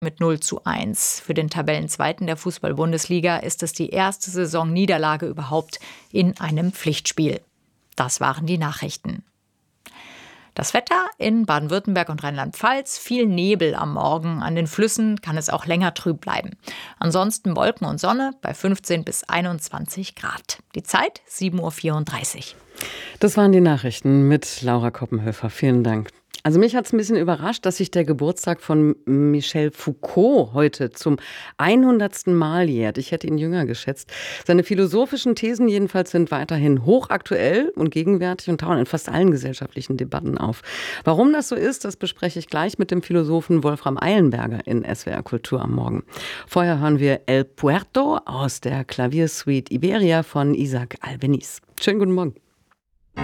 mit 0:1. Für den Tabellenzweiten der Fußball-Bundesliga ist es die erste Saisonniederlage überhaupt in einem Pflichtspiel. Das waren die Nachrichten. Das Wetter in Baden-Württemberg und Rheinland-Pfalz: viel Nebel am Morgen. An den Flüssen kann es auch länger trüb bleiben. Ansonsten Wolken und Sonne bei 15 bis 21 Grad. Die Zeit 7:34 Uhr. Das waren die Nachrichten mit Laura Koppenhöfer. Vielen Dank. Also mich hat es ein bisschen überrascht, dass sich der Geburtstag von Michel Foucault heute zum 100. Mal jährt. Ich hätte ihn jünger geschätzt. Seine philosophischen Thesen jedenfalls sind weiterhin hochaktuell und gegenwärtig und tauchen in fast allen gesellschaftlichen Debatten auf. Warum das so ist, das bespreche ich gleich mit dem Philosophen Wolfram Eilenberger in SWR Kultur am Morgen. Vorher hören wir El Puerto aus der Klaviersuite Iberia von Isaac Albeniz. Schönen guten Morgen.